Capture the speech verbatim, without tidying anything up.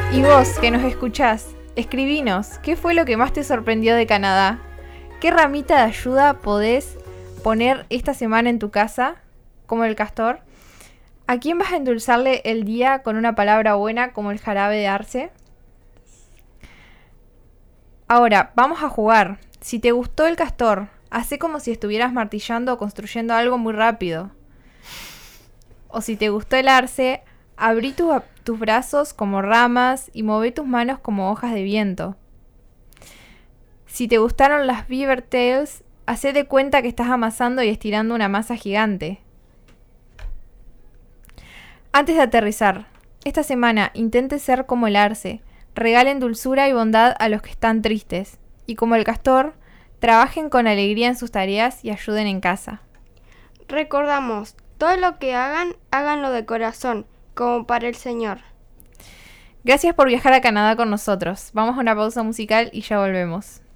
Y vos, que nos escuchás, escribinos, ¿qué fue lo que más te sorprendió de Canadá? ¿Qué ramita de ayuda podés poner esta semana en tu casa, como el castor? ¿A quién vas a endulzarle el día con una palabra buena como el jarabe de arce? Ahora, vamos a jugar. Si te gustó el castor, hacé como si estuvieras martillando o construyendo algo muy rápido. O si te gustó el arce, abrí tu, tus brazos como ramas y mové tus manos como hojas de viento. Si te gustaron las Beaver Tails, hacé de cuenta que estás amasando y estirando una masa gigante. Antes de aterrizar, esta semana intente ser como el arce. Regalen dulzura y bondad a los que están tristes. Y como el castor, trabajen con alegría en sus tareas y ayuden en casa. Recordamos, todo lo que hagan, háganlo de corazón, como para el Señor. Gracias por viajar a Canadá con nosotros. Vamos a una pausa musical y ya volvemos.